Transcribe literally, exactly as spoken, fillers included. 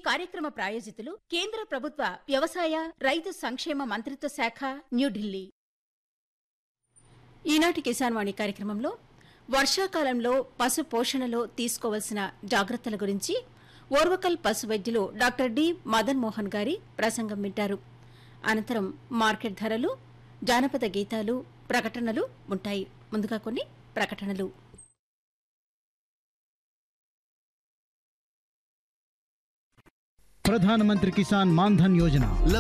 కార్యక్రమ ప్రాయోజితులు కేంద్ర ప్రభుత్వ వ్యవసాయ రైతు సంక్షేమ మంత్రిత్వ శాఖ, న్యూఢిల్లీ. ఈనాటి కిసాన్ వాణి కార్యక్రమంలో వర్షాకాలంలో పశు పోషణలో తీసుకోవాల్సిన జాగ్రత్తల గురించి ఓర్వకల్ పశు వైద్యులు డాక్టర్ డి మదన్ మోహన్ గారి ప్రసంగం వింటారు. అనంతరం మార్కెట్ ధరలు, జానపద గీతాలు, ప్రకటనలు ఉంటాయి. ముందుగా కొన్ని ప్రకటనలు. ప్రధానమంత్రి కిసాన్ మాన్ ధన్ యోజన